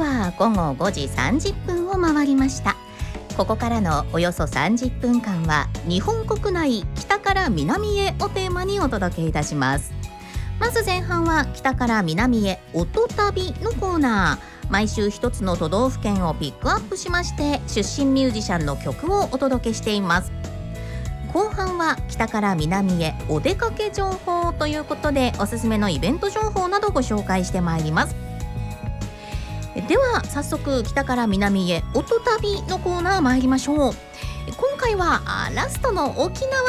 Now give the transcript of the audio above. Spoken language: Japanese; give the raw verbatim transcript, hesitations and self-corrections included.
は午後ごじさんじゅっぷんを回りました。ここからのおよそさんじゅっぷんかんは日本国内北から南へをテーマにお届けいたします。まず前半は北から南へ音旅のコーナー。毎週一つの都道府県をピックアップしまして出身ミュージシャンの曲をお届けしています。後半は北から南へお出かけ情報ということでおすすめのイベント情報などご紹介してまいります。では早速北から南へ音旅のコーナー参りましょう。今回はラストの沖縄